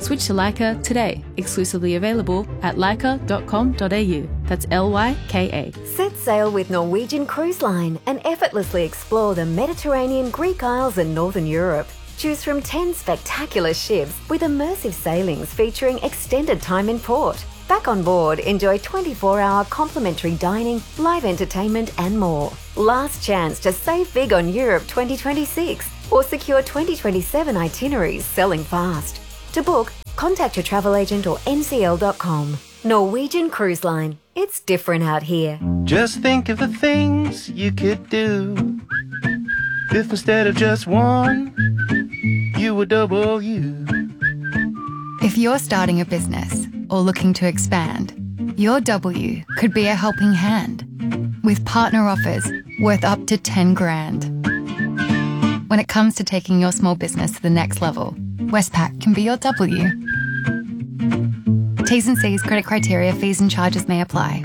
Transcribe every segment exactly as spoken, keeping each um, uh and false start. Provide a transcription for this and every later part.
Switch to Lyca today. Exclusively available at lyca dot com dot a u. That's L Y K A. Set sail with Norwegian Cruise Line and effortlessly explore the Mediterranean, Greek Isles and Northern Europe. Choose from ten spectacular ships with immersive sailings featuring extended time in port. Back on board, enjoy twenty-four hour complimentary dining, live entertainment and more. Last chance to save big on Europe twenty twenty-six or secure twenty twenty-seven itineraries selling fast. To book, contact your travel agent or N C L dot com. Norwegian Cruise Line. It's different out here. Just think of the things you could do if instead of just one, you were double you. If you're starting a business or looking to expand, your W could be a helping hand with partner offers worth up to ten grand. When it comes to taking your small business to the next level, Westpac can be your W. T's and C's, credit criteria, fees and charges may apply.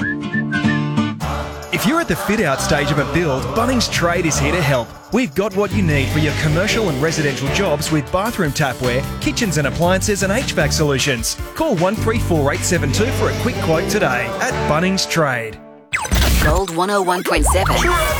If you're at the fit-out stage of a build, Bunnings Trade is here to help. We've got what you need for your commercial and residential jobs with bathroom tapware, kitchens and appliances and H V A C solutions. Call one three four eight seven two for a quick quote today at Bunnings Trade. Gold one oh one point seven.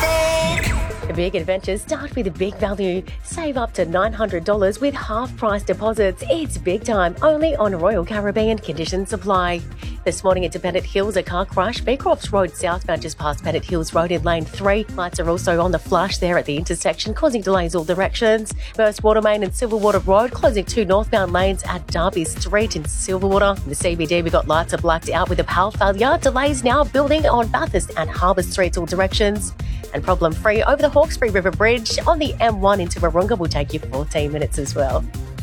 Big adventures start with a big value. Save up to nine hundred dollars with half-price deposits. It's big time, only on Royal Caribbean. Conditions apply. This morning into Bennett Hills, a car crash. Beecrofts Road southbound just past Bennett Hills Road in lane three. Lights are also on the flash there at the intersection, causing delays all directions. Burst Watermain and Silverwater Road closing two northbound lanes at Derby Street in Silverwater. In the C B D, we got lights are blacked out with a power failure. Delays now building on Bathurst and Harbour Streets all directions. And problem-free over the Hawkesbury River Bridge on the M one into Warunga will take you fourteen minutes as well.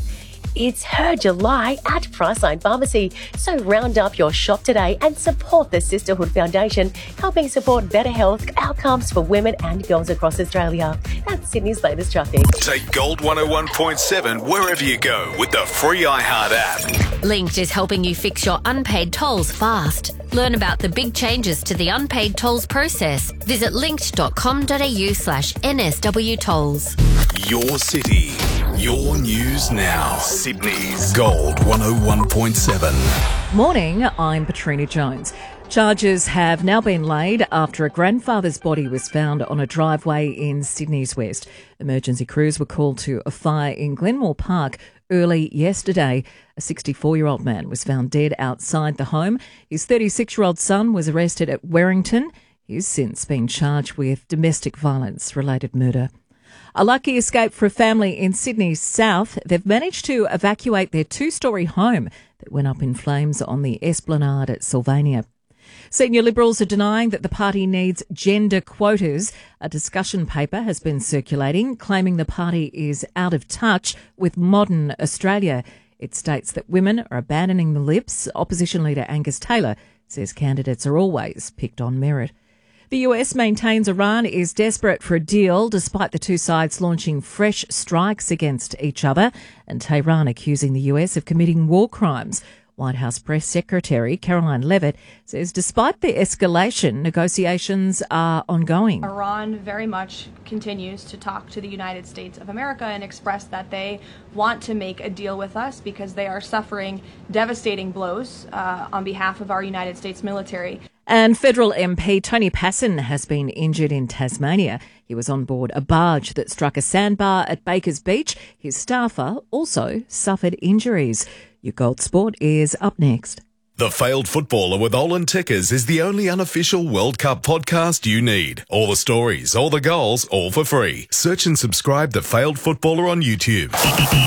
It's Her July at Priceline Pharmacy. So round up your shop today and support the Sisterhood Foundation, helping support better health outcomes for women and girls across Australia. That's Sydney's latest traffic. Take Gold one oh one point seven wherever you go with the free iHeart app. Linked is helping you fix your unpaid tolls fast. Learn about the big changes to the unpaid tolls process. Visit linked dot com dot a u slash N S W tolls. Your city, your news now. Sydney's Gold one oh one point seven. Morning, I'm Patrina Jones. Charges have now been laid after a grandfather's body was found on a driveway in Sydney's West. Emergency crews were called to a fire in Glenmore Park early yesterday. A sixty-four-year-old man was found dead outside the home. His thirty-six-year-old son was arrested at Werrington. He's since been charged with domestic violence-related murder. A lucky escape for a family in Sydney's south. They've managed to evacuate their two-storey home that went up in flames on the Esplanade at Sylvania. Senior Liberals are denying that the party needs gender quotas. A discussion paper has been circulating, claiming the party is out of touch with modern Australia. It states that women are abandoning the lips. Opposition leader Angus Taylor says candidates are always picked on merit. The U S maintains Iran is desperate for a deal despite the two sides launching fresh strikes against each other and Tehran accusing the U S of committing war crimes. White House Press Secretary Caroline Levitt says despite the escalation, negotiations are ongoing. Iran very much continues to talk to the United States of America and express that they want to make a deal with us because they are suffering devastating blows uh, on behalf of our United States military. And federal M P Tony Passon has been injured in Tasmania. He was on board a barge that struck a sandbar at Bakers Beach. His staffer also suffered injuries. Your Gold Sport is up next. The Failed Footballer with Olin Tickers is the only unofficial World Cup podcast you need. All the stories, all the goals, all for free. Search and subscribe The Failed Footballer on YouTube.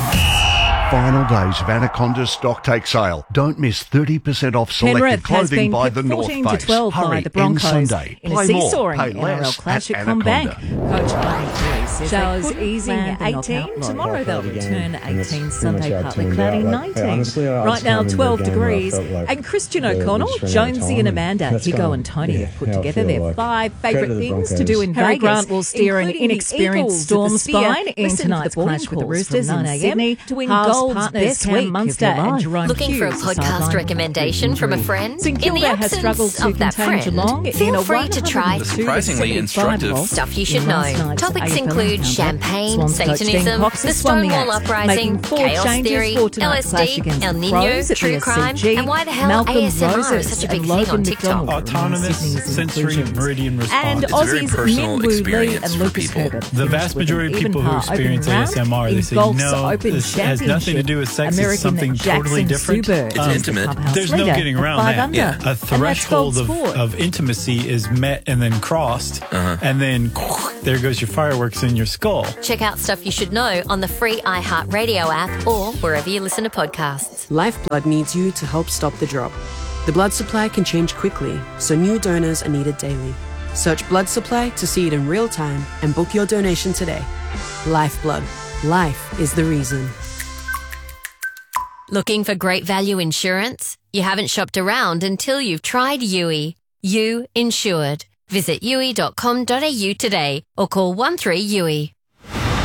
Final days of Anaconda stock take sale. Don't miss thirty percent off selected Penrith clothing by the North fourteen Face. to twelve Hurry, by the Broncos end Sunday. in Play a seesawing more, pay N R L less clash at Anaconda. Combank. Coach Barry says showers easing at eighteen. Tomorrow they'll return eighteen. Sunday partly cloudy nineteen. Right now twelve degrees. And Christian O'Connell, Jonesy and Amanda, Higo and Tony have put together their five favourite things to do in Vegas. Harry Grant will steer an inexperienced Storm spine in tonight's clash with the Roosters in Sydney. To win Gold's partners best Cam week Munster of your and life. Jerome Looking for a Hughes are podcast sidelined recommendation with from a injury. friend? St In Kilda the has absence struggled to of that contain friend, Geelong feel in a free to try Surprisingly instructive stuff you should know. Topics include champagne, Satanism, the Stonewall Uprising, chaos theory, L S D, El Nino, true crime, and why the hell Malcolm A S M R is Roses such a big and thing Logan on TikTok. McDonald Autonomous from Sydney's sensory inclusions. meridian response. And It's a very Aussie's personal Min Woo Lee experience and for Lucas people. Herbert. The finished vast with majority an of people who even-par experience opening A S M R, round they in say, Golf's no, Open this has nothing to do with sex, it's American something totally Jackson different. Suberg It's is intimate. the clubhouse There's no leader getting at around five that. under. Yeah. A And that's threshold Gold of, Sport. of intimacy is met and then crossed, Uh-huh. and then there goes your fireworks in your skull. Check out Stuff You Should Know on the free iHeartRadio app or wherever you listen to podcasts. Lifeblood needs you to help stop the drop. The blood supply can change quickly, so new donors are needed daily. Search blood supply to see it in real time and book your donation today. Lifeblood. Life is the reason. Looking for great value insurance? You haven't shopped around until you've tried U I. You Insured. Visit U I dot com dot A U today or call one three U I.